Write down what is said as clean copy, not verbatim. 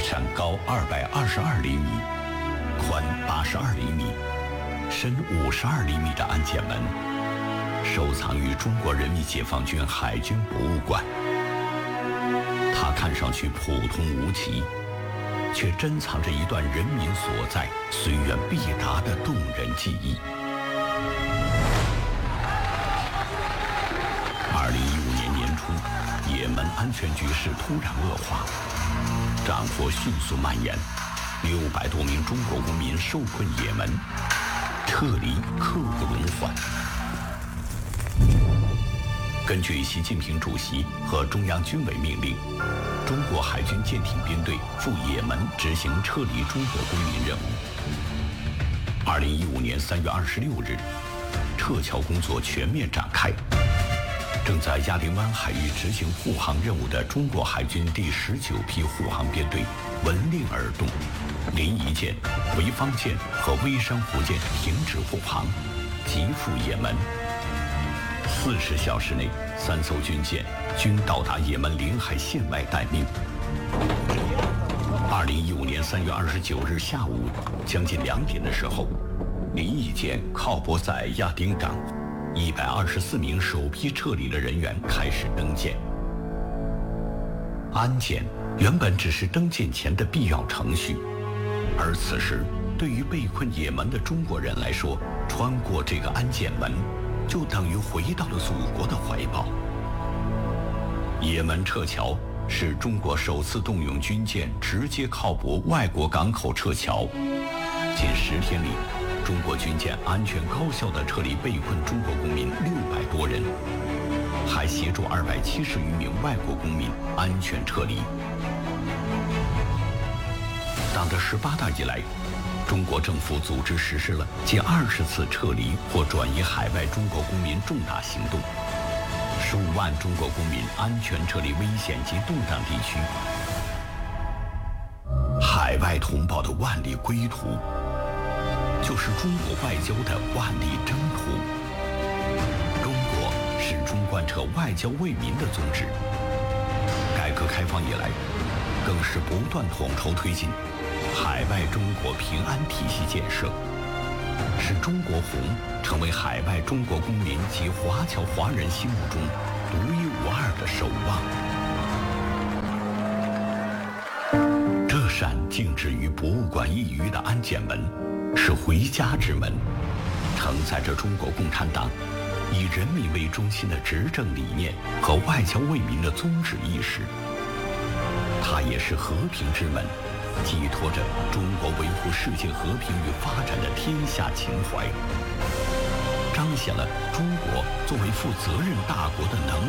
山高222厘米，宽82厘米，深52厘米的安检门，收藏于中国人民解放军海军博物馆。它看上去普通无奇，却珍藏着一段人民所在、虽远必达的动人记忆。2015年年初，也门安全局势突然恶化，战火迅速蔓延，600多名中国公民受困也门，撤离刻不容缓。根据习近平主席和中央军委命令，中国海军舰艇编队赴也门执行撤离中国公民任务。2015年3月26日，撤侨工作全面展开。正在亚丁湾海域执行护航任务的中国海军第19批护航编队闻令而动，临沂舰、潍坊舰和微山湖舰停止护航，急赴也门。40小时内，3艘军舰均到达也门领海线外待命。2015年3月29日下午将近2点的时候，临沂舰靠泊在亚丁港，124名首批撤离的人员开始登舰。安检原本只是登舰前的必要程序，而此时对于被困也门的中国人来说，穿过这个安检门，就等于回到了祖国的怀抱。也门撤侨是中国首次动用军舰直接靠泊外国港口撤侨，仅10天里，中国军舰安全高效地撤离被困中国公民600多人，还协助270余名外国公民安全撤离。党的18大以来，中国政府组织实施了近20次撤离或转移海外中国公民重大行动，数万中国公民安全撤离危险及动荡地区。海外同胞的万里归途，就是中国外交的万里征途。中国始终贯彻外交为民的宗旨，改革开放以来，更是不断统筹推进海外中国平安体系建设，使中国红成为海外中国公民及华侨华人心目中独一无二的守望。这扇静止于博物馆一隅的安检门，是回家之门，承载着中国共产党以人民为中心的执政理念和外交为民的宗旨意识。它也是和平之门，寄托着中国维护世界和平与发展的天下情怀，彰显了中国作为负责任大国的能